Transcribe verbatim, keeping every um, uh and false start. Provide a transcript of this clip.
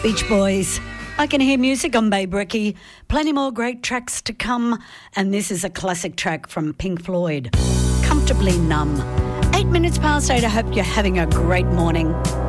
Beach Boys. I Can Hear Music on Babe Ricky. Plenty more great tracks to come, and this is a classic track from Pink Floyd, Comfortably Numb. Eight minutes past eight. I hope you're having a great morning.